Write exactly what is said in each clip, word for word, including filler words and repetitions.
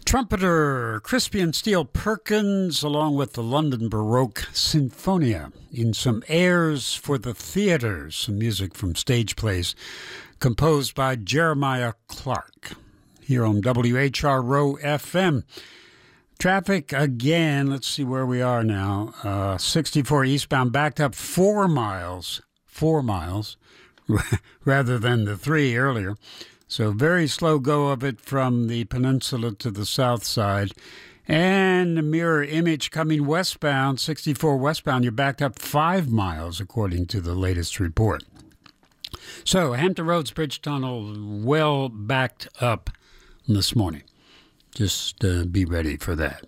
Trumpeter Crispian Steele Perkins, along with the London Baroque Sinfonia, in some airs for the theaters, some music from stage plays composed by Jeremiah Clark, here on W H R O F M. Traffic again, let's see where we are now. Uh, sixty-four eastbound, backed up four miles, four miles, rather than the three earlier. So very slow go of it from the peninsula to the south side. And the mirror image coming westbound, sixty-four westbound, you're backed up five miles, according to the latest report. So Hampton Roads Bridge Tunnel well backed up this morning. Just uh, be ready for that.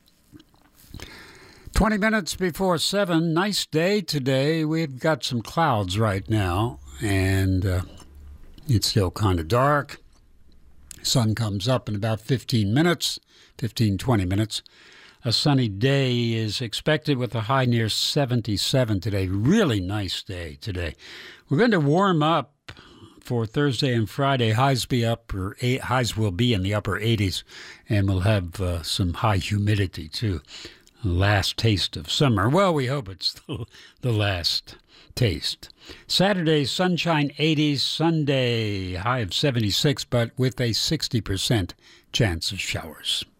twenty minutes before seven, nice day today. We've got some clouds right now, and uh, it's still kind of dark. Sun comes up in about fifteen minutes, fifteen, twenty minutes. A sunny day is expected with a high near seventy-seven today. Really nice day today. We're going to warm up for Thursday and Friday. Highs be up, or eight, highs will be in the upper eighties, and we'll have uh, some high humidity too. Last taste of summer. Well, we hope it's the, the last taste. Saturday, sunshine eighties. Sunday, high of seventy-six, but with a sixty percent chance of showers.